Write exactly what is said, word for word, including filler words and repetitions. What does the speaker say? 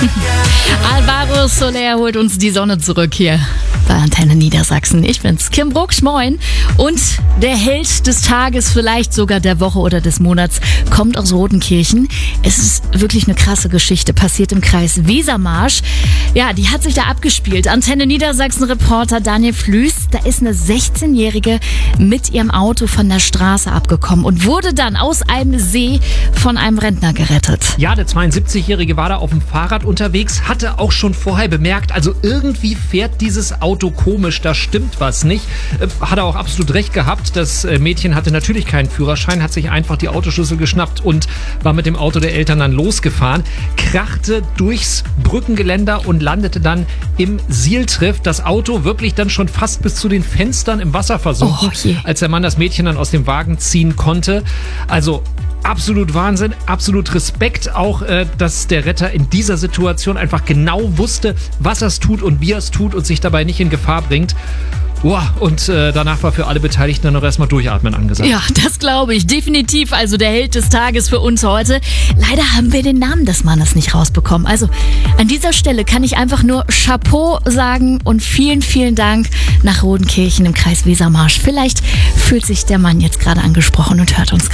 Alvaro Soler holt uns die Sonne zurück hier bei Antenne Niedersachsen. Ich bin's, Kim Brucksch, moin. Und der Held des Tages, vielleicht sogar der Woche oder des Monats, kommt aus Rodenkirchen. Es ist wirklich eine krasse Geschichte, passiert im Kreis Wesermarsch. Ja, die hat sich da abgespielt. Antenne Niedersachsen-Reporter Daniel Flüß, da ist eine sechzehnjährige mit ihrem Auto von der Straße abgekommen und wurde dann aus einem See von einem Rentner gerettet. Ja, der zweiundsiebzigjährige war da auf dem Fahrrad unterwegs, hatte auch schon vorher bemerkt, also irgendwie fährt dieses Auto komisch, da stimmt was nicht. Äh, hat er auch absolut recht gehabt. Das äh, Mädchen hatte natürlich keinen Führerschein, hat sich einfach die Autoschlüssel geschnappt und war mit dem Auto der Eltern dann losgefahren, krachte durchs Brückengeländer und landete dann im Sieltriff. Das Auto wirklich dann schon fast bis zu den Fenstern im Wasser versunken, oh, als der Mann das Mädchen dann aus dem Wagen ziehen konnte. Also absolut Wahnsinn, absolut Respekt auch, äh, dass der Retter in dieser Situation einfach genau wusste, was er es tut und wie er es tut und sich dabei nicht in Gefahr bringt. Wow, und äh, danach war für alle Beteiligten dann noch erstmal durchatmen angesagt. Ja, das glaube ich, definitiv. Also der Held des Tages für uns heute. Leider haben wir den Namen des Mannes nicht rausbekommen. Also an dieser Stelle kann ich einfach nur Chapeau sagen und vielen, vielen Dank nach Rodenkirchen im Kreis Wesermarsch. Vielleicht fühlt sich der Mann jetzt gerade angesprochen und hört uns